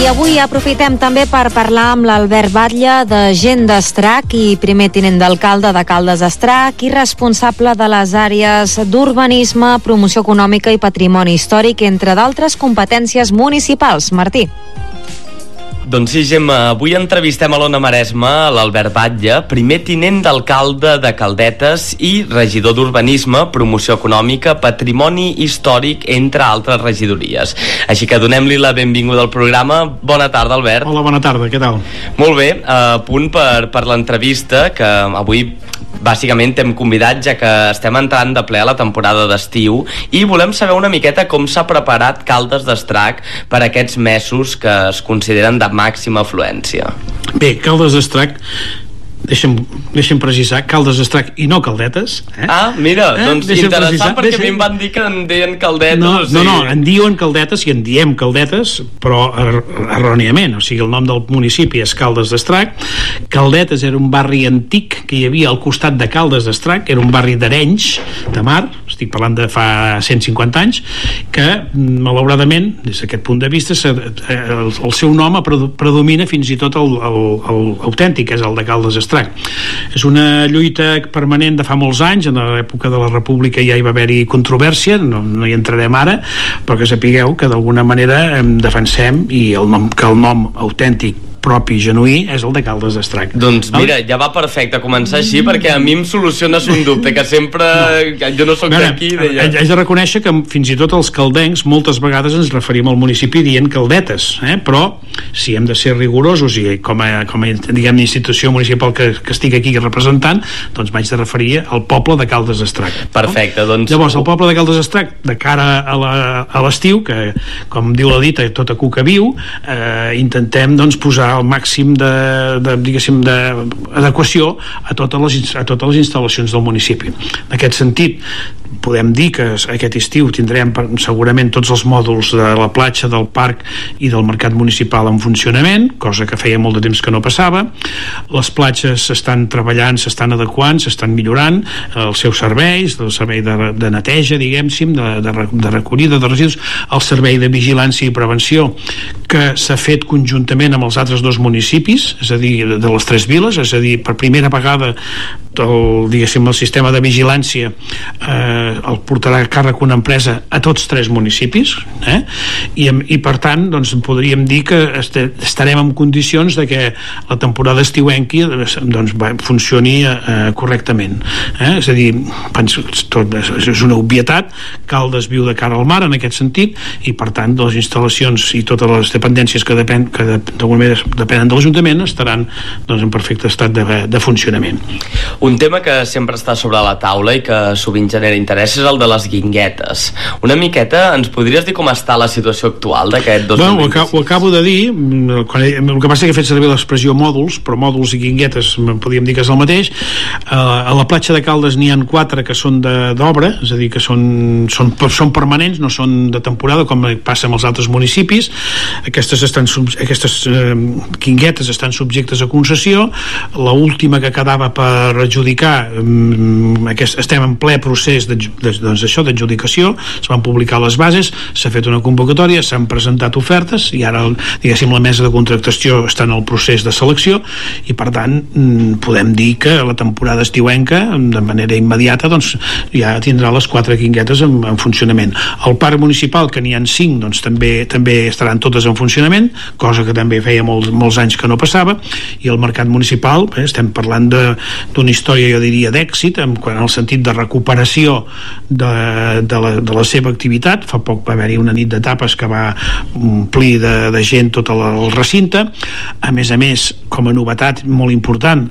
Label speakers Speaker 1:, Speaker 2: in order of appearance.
Speaker 1: I avui aprofitem també per parlar amb l'Albert Batlle, d'Agent d'Estrac i primer tinent d'alcalde de Caldes d'Estrac i responsable de les àrees d'urbanisme, promoció econòmica i patrimoni històric, entre d'altres competències municipals. Martí.
Speaker 2: Doncs sí, Gemma, avui entrevistem a l'Ona Maresme l'Albert Batlle, primer tinent d'alcalde de Caldetes i regidor d'Urbanisme, Promoció Econòmica, Patrimoni Històric, entre altres regidories. Així que donem-li la benvinguda al programa. Bona tarda, Albert.
Speaker 3: Hola, bona tarda, què tal?
Speaker 2: Molt bé, a punt per l'entrevista, que avui bàsicament t'hem convidat ja que estem entrant de ple a la temporada d'estiu i volem saber una miqueta com s'ha preparat Caldes d'Estrac per aquests mesos que es consideren de màxima afluència.
Speaker 3: Bé, Caldes d'Estrac, deixa'm precisar, Caldes d'Estrac i no Caldetes.
Speaker 2: Ah, mira, doncs interessant, perquè a mi em van dir que en deien Caldetes.
Speaker 3: No, en diuen Caldetes i en diem Caldetes, però erròniament, o sigui, el nom del municipi és Caldes d'Estrac. Caldetes era un barri antic que hi havia al costat de Caldes d'Estrac, era un barri d'Arenys de Mar, estic parlant de fa 150 anys, que malauradament, des d'aquest punt de vista, el seu nom predomina fins i tot l'autèntic, és el de Caldes d'Estrac. És una lluita permanent de fa molts anys. En l'època de la República ja hi va haver-hi controvèrsia, no hi entrarem ara, però que sapigueu que d'alguna manera defensem que el nom autèntic propi genuí és el de Caldes d'Estrac.
Speaker 2: Doncs mira, ja va perfecte començar així, perquè a mi em soluciones un dubte que sempre jo no soc d'aquí.
Speaker 3: Haig de reconèixer que fins i tot els caldencs moltes vegades ens referim al municipi dient Caldetes, però si hem de ser rigorosos i com a diguem institució municipal que estic aquí representant, doncs m'haig de referir al poble de Caldes d'Estrac.
Speaker 2: Perfecte, doncs...
Speaker 3: Llavors, el poble de Caldes d'Estrac, de cara a l'estiu, que com diu la dita, tota cuca viu, intentem doncs posar el màxim d'adequació a totes les instal·lacions del municipi. En aquest sentit, podem dir que aquest estiu tindrem segurament tots els mòduls de la platja, del parc i del mercat municipal en funcionament, cosa que feia molt de temps que no passava. Les platges s'estan treballant, s'estan adequant, s'estan millorant els seus serveis, el servei de neteja, diguem-sim, de recollida de residus, el servei de vigilància i prevenció, que s'ha fet conjuntament amb els altres dos municipis, és a dir, de les tres viles, és a dir, per primera vegada el sistema de vigilància el portarà a càrrec una empresa a tots tres municipis, i per tant doncs podríem dir que estarem en condicions de que la temporada estiuenca doncs funcioni correctament, és a dir, tot és una obvietat. Caldes viu de cara al mar en aquest sentit, i per tant les instal·lacions i totes les dependències que d'alguna manera depenen de l'Ajuntament estaran doncs en perfecte estat de funcionament.
Speaker 2: Un tema que sempre està sobre la taula i que sovint genera interès és el de les guinguetes. Una miqueta, ens podries dir com està la situació actual d'aquest 2025?
Speaker 3: Ho acabo de dir, el que passa és que he fet servir l'expressió mòduls, però mòduls i guinguetes podríem dir que és el mateix. A la platja de Caldes n'hi ha 4 que són d'obra, és a dir, que són permanents, no són de temporada com passa amb els altres municipis. Aquestes guinguetes estan subjectes a concessió. L'última que quedava per adjudicar, estem en ple procés d'adjudicació, es van publicar les bases, s'ha fet una convocatòria, s'han presentat ofertes i ara, diguéssim, la mesa de contractació està en el procés de selecció i per tant podem dir que la temporada estiuenca de manera immediata doncs ja tindrà les 4 guinguetes en funcionament. El parc municipal, que n'hi ha 5, doncs també estaran totes en funcionament, cosa que també feia molts anys que no passava, i el mercat municipal, estem parlant d'una història, jo diria, d'èxit en el sentit de recuperació de la seva activitat. Fa poc va haver-hi una nit de tapes que va omplir de gent tot el recinte. A més, com a novetat molt important,